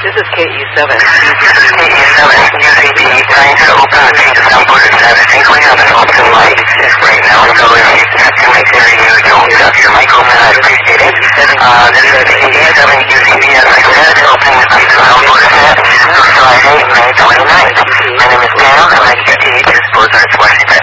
This is KE7. KE7, UCB, trying to open the page of Alberta 7. I think we have an open mic right now, so if you can make sure you don't use up your microphone, I'd appreciate it. This is KE7, UCB, as I said, opening the page of Alberta 7 for Friday, May 29th. My name is Pam, and I QTH is Blizzard's Washington.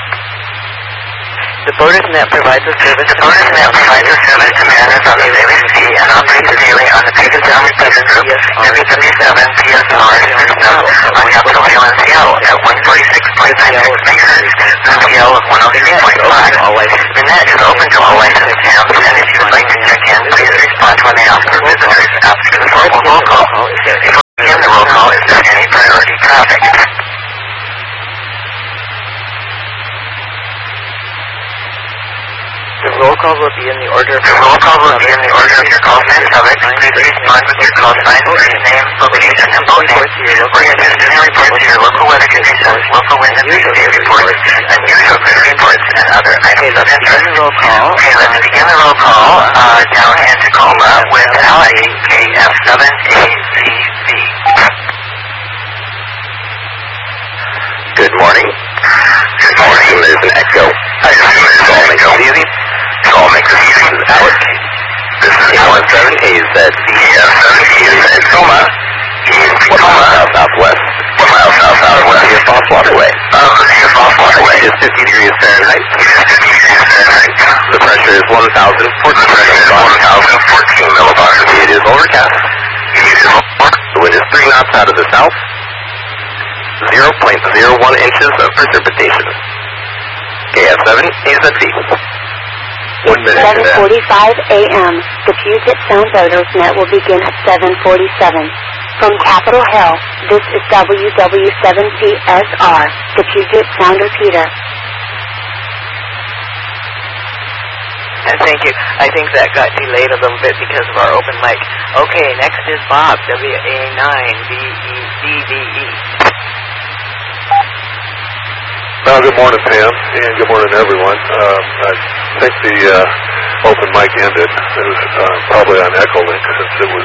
The Borders.net provides a service. The Borders.net provides a service to mariners on the Daily Sea and operates daily on the Pegasus Repeater Group, W7 PSR system on Capitol Hill in Seattle at 146.96 MHz, PL of 103.5. The net is open to all licensed hams, and if you would like to check in, please respond when they ask for visitors after the formal roll call. Before we begin the roll call, is there any priority traffic? The roll call will be in the order of your call sign subject. Please respond with your call sign, first name, location, and both names. Bring additional reports to your local weather conditions, local wind and day reports, unusual weather reports, and other items of interest. Okay, let's begin the roll call down in Tacoma with Ally KF7ACC. Good morning. Good morning. There's an echo. I assume it's all makes it easy. All makes it easy. This is Alex. This is Alex 7AZ. KF7AZ. Tacoma. Southwest. 1 mile southwest. Near Foss Waterway. Near Foss Waterway. It is 50 degrees Fahrenheit. The pressure is 1,014. Millibars. It is overcast. The wind is 3 knots out of the south. 0.01 inches of precipitation. KF7 AZT. 7:45 a.m. The Puget Sound Borders.net will begin at 7:47. From Capitol Hill, this is WW7PSR, the Puget Sound repeater. And thank you. I think that got delayed a little bit because of our open mic. Okay, next is Bob, WA9BEDVE. Good morning, Pam, and good morning, everyone. I think the open mic ended. It was probably on Echolink since it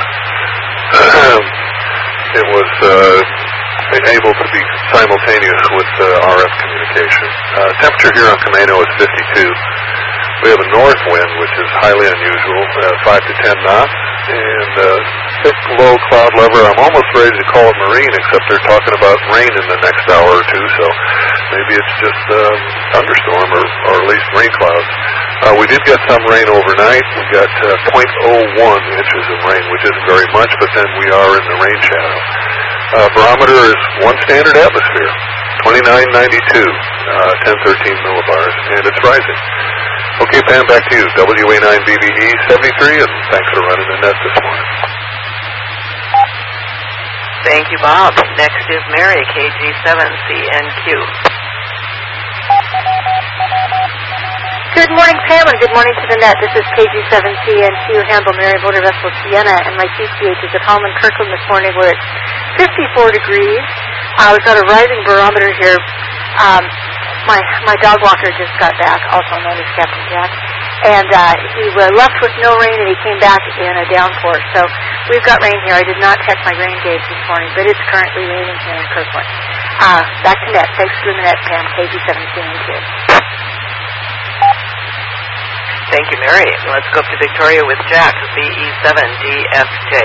was able to be simultaneous with RF communication. Temperature here on Camino is 52. We have a north wind, which is highly unusual, 5 to 10 knots, and thick low cloud level. I'm almost ready to call it marine, except they're talking about rain in the next hour or two, so maybe it's just thunderstorm or at least rain clouds. We did get some rain overnight. We got 0.01 inches of rain, which isn't very much, but then we are in the rain shadow. Barometer is 1 standard atmosphere, 2992, 1013 millibars, and it's rising. Okay, Pam, back to you. WA9BBE 73, and thanks for running the net this morning. Thank you, Bob. Next is Mary, KG7CNQ. Good morning, Pam, and good morning to the net. This is KG7CNQ, handle Mary Motor Vessel Sienna, and my QTH is at home in Kirkland this morning where it's 54 degrees. We've got a rising barometer here. My dog walker just got back, also known as Captain Jack, and he left with no rain and he came back in a downpour. So we've got rain here. I did not check my rain gauge this morning, but it's currently raining here in Kirkland. Back to net. Thanks for the net, Pam, KG7CNQ. Thank you, Mary. Let's go up to Victoria with Jack, VE7DFJ.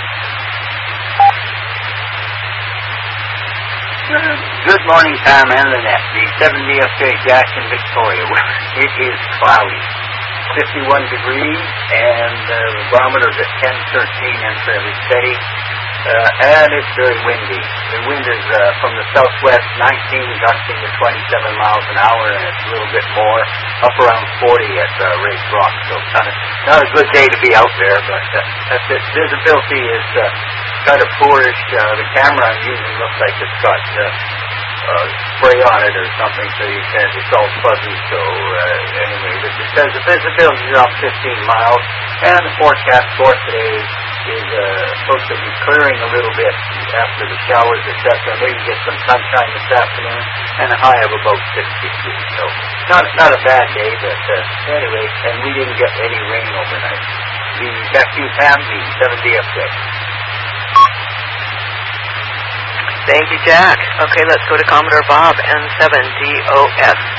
Good morning, Pam and Lynette. The 7DFJ Jackson, Victoria. It is cloudy, 51 degrees, and the barometer is at 1013 and fairly steady. And it's very windy. The wind is from the southwest, 19, gusting to 27 miles an hour, and it's a little bit more, up around 40 at Race Rock. So not a good day to be out there, but that's it. Visibility is kind of poorish. The camera I'm using looks like it's got spray on it or something, so you said it's all fuzzy. So anyway, it says the visibility is around 15 miles, and the forecast for today is supposed to be clearing a little bit after the showers, etc. Maybe get some sunshine this afternoon, and a high of about 62. So not a bad day, but anyway, and we didn't get any rain overnight. Back to you, Pam, the 7DFJ. Thank you, Jack. Okay, let's go to Commodore Bob, N7DOS.